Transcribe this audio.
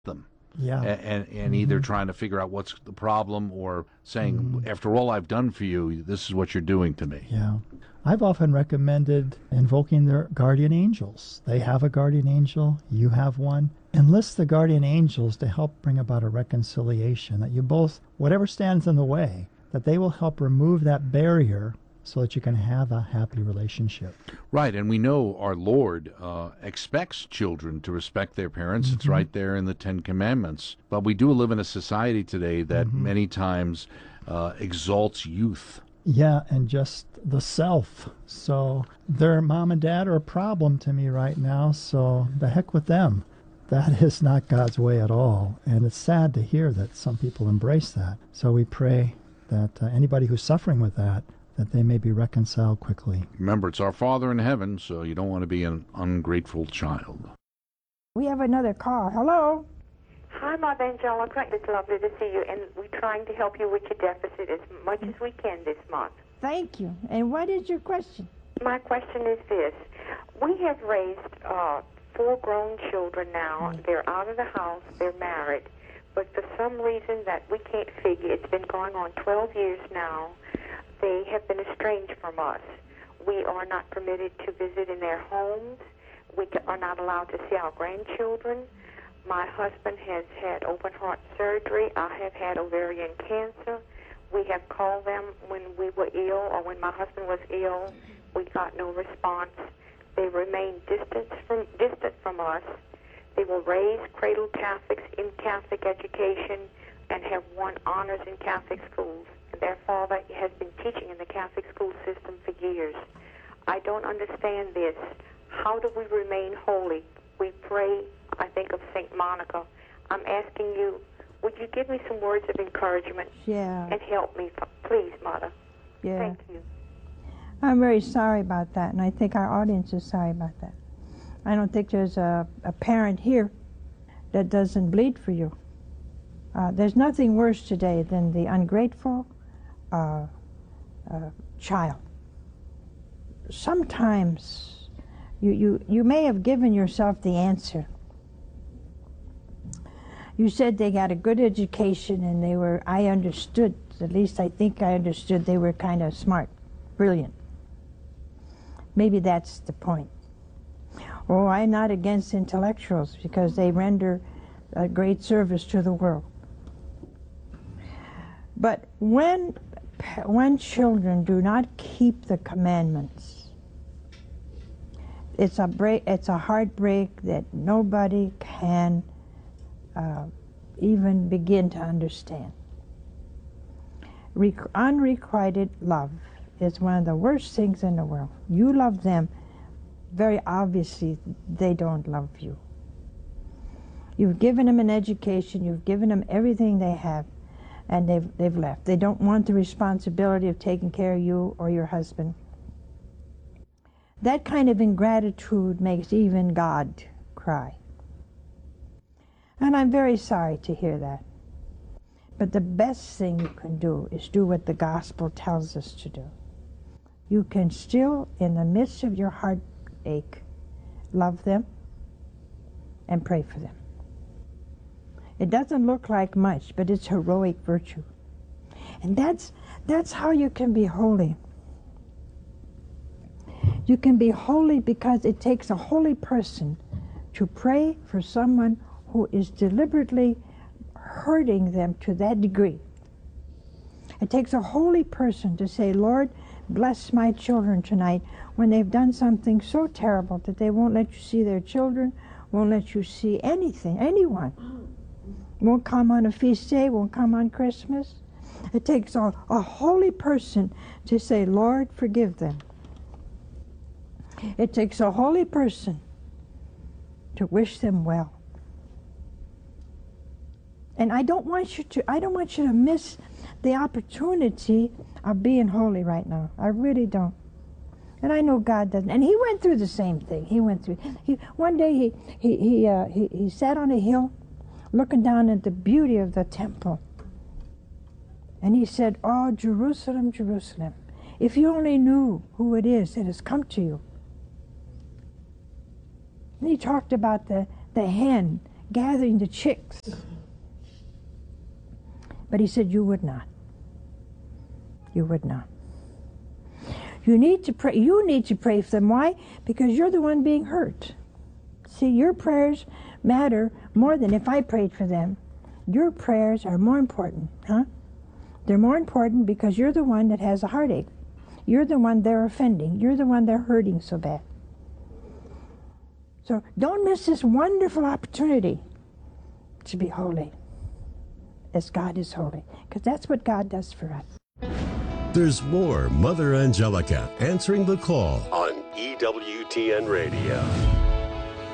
them. Yeah. And either trying to figure out what's the problem or saying, after all I've done for you, this is what you're doing to me. Yeah. I've often recommended invoking their guardian angels. They have a guardian angel, you have one. Enlist the guardian angels to help bring about a reconciliation, that you both, whatever stands in the way, that they will help remove that barrier so that you can have a happy relationship. Right, and we know our Lord expects children to respect their parents. It's right there in the Ten Commandments. But we do live in a society today that many times exalts youth. Yeah, and just the self. So their mom and dad are a problem to me right now, so the heck with them. That is not God's way at all. And it's sad to hear that some people embrace that. So we pray that anybody who's suffering with that they may be reconciled quickly. Remember, it's our Father in heaven, so you don't want to be an ungrateful child. We have another call. Hello? Hi, Mother Angelica. It's lovely to see you, and we're trying to help you with your deficit as much as we can this month. Thank you. And what is your question? My question is this. We have raised 4 grown children now. They're out of the house. They're married. But for some reason that we can't figure, it's been going on 12 years now, they have been estranged from us. We are not permitted to visit in their homes. We are not allowed to see our grandchildren. My husband has had open heart surgery. I have had ovarian cancer. We have called them when we were ill or when my husband was ill. We got no response. They remain distant from us. They were raised cradle Catholics in Catholic education and have won honors in Catholic schools. Their father has been teaching in the Catholic school system for years. I don't understand this. How do we remain holy? We pray, I think of St. Monica. I'm asking you, would you give me some words of encouragement and help me, please, Mother? Yeah. Thank you. I'm very sorry about that, and I think our audience is sorry about that. I don't think there's a parent here that doesn't bleed for you. There's nothing worse today than the ungrateful child. Sometimes you may have given yourself the answer. You said they got a good education and they were, I understood, at least I think I understood, they were kind of smart, brilliant. Maybe that's the point. Oh, I'm not against intellectuals because they render a great service to the world. But when children do not keep the commandments, it's a heartbreak that nobody can even begin to understand. Unrequited love is one of the worst things in the world. You love them, very obviously they don't love you. You've given them an education, you've given them everything they have, and they've left. They don't want the responsibility of taking care of you or your husband. That kind of ingratitude makes even God cry. And I'm very sorry to hear that. But the best thing you can do is do what the gospel tells us to do. You can still, in the midst of your heartache, love them and pray for them. It doesn't look like much, but it's heroic virtue. And that's how you can be holy. You can be holy because it takes a holy person to pray for someone who is deliberately hurting them to that degree. It takes a holy person to say, Lord, bless my children tonight when they've done something so terrible that they won't let you see their children, won't let you see anything, anyone. Won't come on a feast day, won't come on Christmas. It takes a holy person to say, Lord, forgive them. It takes a holy person to wish them well. And I don't want you to miss the opportunity of being holy right now. I really don't. And I know God doesn't. And he went through the same thing. One day he sat on a hill looking down at the beauty of the temple. And he said, oh, Jerusalem, Jerusalem, if you only knew who it is that has come to you. And he talked about the hen gathering the chicks. But he said, you would not. You would not. You need to pray. You need to pray for them. Why? Because you're the one being hurt. See, your prayers matter more than if I prayed for them. Your prayers are more important, huh? They're more important because you're the one that has a heartache. You're the one they're offending. You're the one they're hurting so bad. So don't miss this wonderful opportunity to be holy as God is holy, because that's what God does for us. There's more Mother Angelica answering the call on EWTN Radio.